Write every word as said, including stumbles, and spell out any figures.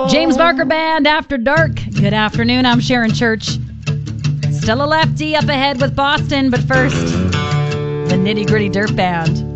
James Barker Band After Dark. Good afternoon, I'm Sharon Church. Still a lefty up ahead with Boston, but first, the Nitty Gritty Dirt Band.